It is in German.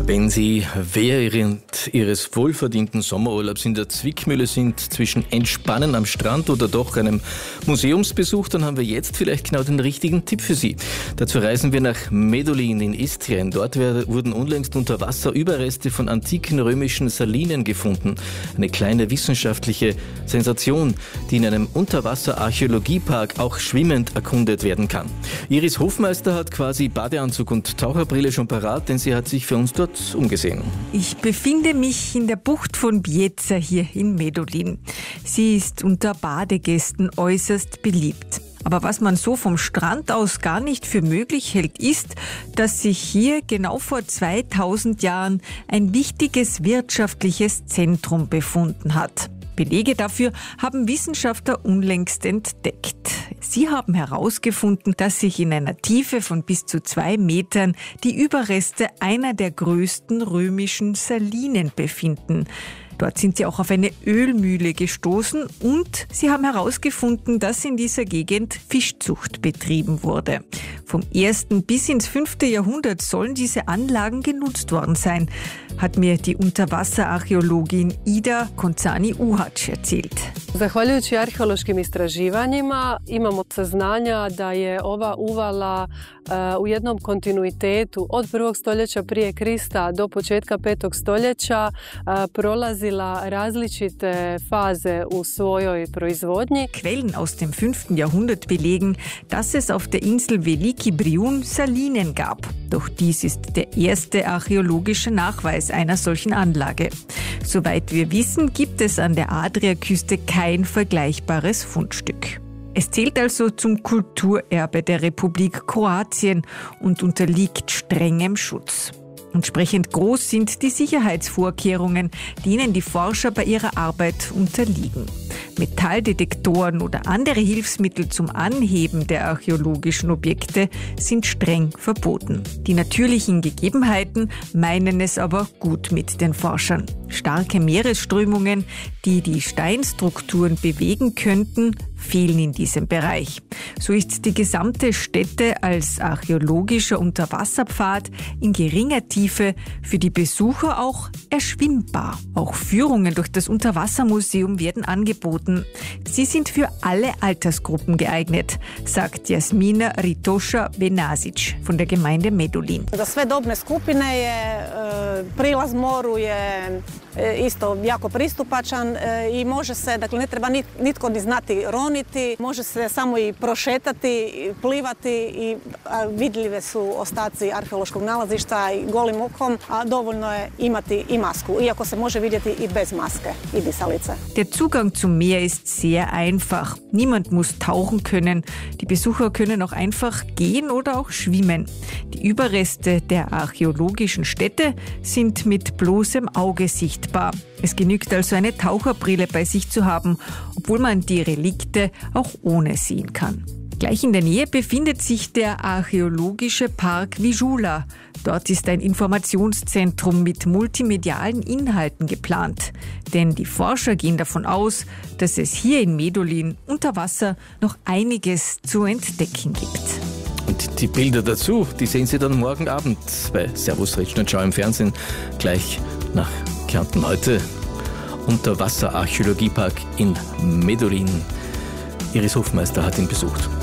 Wenn Sie während Ihres wohlverdienten Sommerurlaubs in der Zwickmühle sind zwischen Entspannen am Strand oder doch einem Museumsbesuch, dann haben wir jetzt vielleicht genau den richtigen Tipp für Sie. Dazu reisen wir nach Medulin in Istrien. Dort wurden unlängst unter Wasser Überreste von antiken römischen Salinen gefunden. Eine kleine wissenschaftliche Sensation, die in einem Unterwasser-Archäologiepark auch schwimmend erkundet werden kann. Iris Hofmeister hat quasi Badeanzug und Taucherbrille schon parat, denn sie hat sich für uns dort umgesehen. Ich befinde mich in der Bucht von Bijeca hier in Medulin. Sie ist unter Badegästen äußerst beliebt. Aber was man so vom Strand aus gar nicht für möglich hält, ist, dass sich hier genau vor 2000 Jahren ein wichtiges wirtschaftliches Zentrum befunden hat. Belege dafür haben Wissenschaftler unlängst entdeckt. Sie haben herausgefunden, dass sich in einer Tiefe von bis zu 2 Metern die Überreste einer der größten römischen Salinen befinden. Dort sind sie auch auf eine Ölmühle gestoßen und sie haben herausgefunden, dass in dieser Gegend Fischzucht betrieben wurde. Vom 1. bis ins 5. Jahrhundert sollen diese Anlagen genutzt worden sein, hat mir die Unterwasserarchäologin Ida Koncani-Uhac erzählt. Zahvaljujući arheološkim istraživanjima imamo saznanja da je ova uvala u jednom kontinuitetu od 1. stoljeća prije Krista do početka 5. stoljeća prolazila različite faze u svojoj proizvodnji. Quellen aus dem 5. Jahrhundert belegen, dass es auf der Insel Veliki Briun Salinen gab. Doch dies ist der erste archäologische Nachweis einer solchen Anlage. Soweit wir wissen, gibt es an der Adriaküste kein vergleichbares Fundstück. Es zählt also zum Kulturerbe der Republik Kroatien und unterliegt strengem Schutz. Entsprechend groß sind die Sicherheitsvorkehrungen, denen die Forscher bei ihrer Arbeit unterliegen. Metalldetektoren oder andere Hilfsmittel zum Anheben der archäologischen Objekte sind streng verboten. Die natürlichen Gegebenheiten meinen es aber gut mit den Forschern. Starke Meeresströmungen, die die Steinstrukturen bewegen könnten, fehlen in diesem Bereich. So ist die gesamte Stätte als archäologischer Unterwasserpfad in geringer Tiefe für die Besucher auch erschwimmbar. Auch Führungen durch das Unterwassermuseum werden angeboten. Sie sind für alle Altersgruppen geeignet, sagt Jasmina Ritoša-Benasić von der Gemeinde Medulin. Za sve dobne skupine je prilaz moru je isto jako pristupačan i može se, dakle ne treba nitko ni znati roniti, može se samo i prošetati, plivati i vidljive su ostaci arheološkog nalazišta i golim okom, a dovoljno je imati i masku, iako se može vidjeti i bez maske i disalice. Der Zugang zum Meer ist sehr einfach. Niemand muss tauchen können. Die Besucher können auch einfach gehen oder auch schwimmen. Die Überreste der archäologischen Stätte sind mit bloßem Auge sichtbar. Es genügt also eine Taucherbrille bei sich zu haben, obwohl man die Relikte auch ohne sehen kann. Gleich in der Nähe befindet sich der archäologische Park Vijula. Dort ist ein Informationszentrum mit multimedialen Inhalten geplant. Denn die Forscher gehen davon aus, dass es hier in Medulin unter Wasser noch einiges zu entdecken gibt. Und die Bilder dazu, die sehen Sie dann morgen Abend bei Servus Richtschau im Fernsehen, gleich nach Kärnten heute. Unterwasser-Archäologiepark in Medulin. Iris Hofmeister hat ihn besucht.